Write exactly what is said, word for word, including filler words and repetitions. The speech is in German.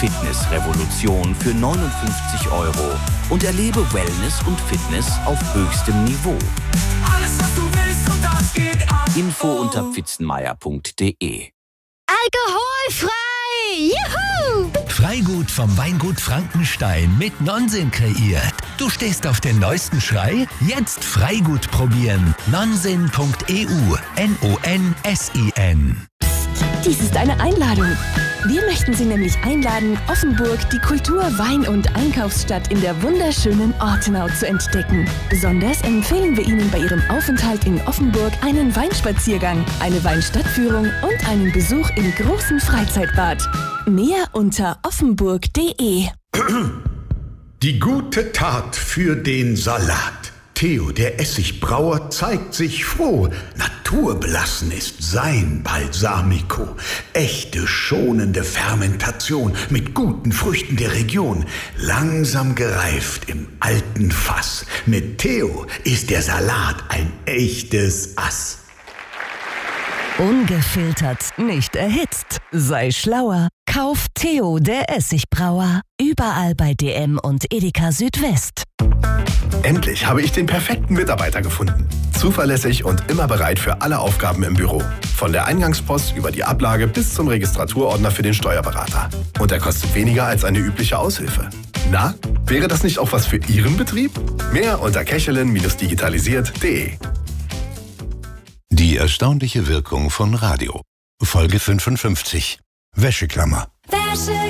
Fitnessrevolution für neunundfünfzig Euro und erlebe Wellness und Fitness auf höchstem Niveau. Alles, was du willst und das geht ab. Info unter pfitzenmeier punkt de. Alkoholfrei! Juhu! Freigut vom Weingut Frankenstein mit Nonsens kreiert. Du stehst auf den neuesten Schrei? Jetzt Freigut probieren. nonsen punkt e u. N O N S I N. Dies ist eine Einladung. Wir möchten Sie nämlich einladen, Offenburg, die Kultur-, Wein- und Einkaufsstadt in der wunderschönen Ortenau zu entdecken. Besonders empfehlen wir Ihnen bei Ihrem Aufenthalt in Offenburg einen Weinspaziergang, eine Weinstadtführung und einen Besuch im großen Freizeitbad. Mehr unter offenburg punkt de. Die gute Tat für den Salat. Theo, der Essigbrauer, zeigt sich froh. Naturbelassen ist sein Balsamico. Echte, schonende Fermentation mit guten Früchten der Region. Langsam gereift im alten Fass. Mit Theo ist der Salat ein echtes Ass. Ungefiltert, nicht erhitzt. Sei schlauer. Kauf Theo, der Essigbrauer. Überall bei D M und Edeka Südwest. Endlich habe ich den perfekten Mitarbeiter gefunden. Zuverlässig und immer bereit für alle Aufgaben im Büro. Von der Eingangspost über die Ablage bis zum Registraturordner für den Steuerberater. Und er kostet weniger als eine übliche Aushilfe. Na, wäre das nicht auch was für Ihren Betrieb? Mehr unter kechelin digitalisiert punkt de. Die erstaunliche Wirkung von Radio. Folge fünfundfünfzig. Wäscheklammer. Wäscheklammer.